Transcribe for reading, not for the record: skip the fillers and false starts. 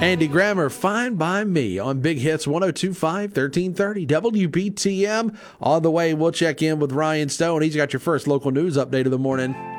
Andy Grammer, Fine by Me on Big Hits 1025, 1330 WBTM. On the way, we'll check in with Ryan Stone. He's got your first local news update of the morning.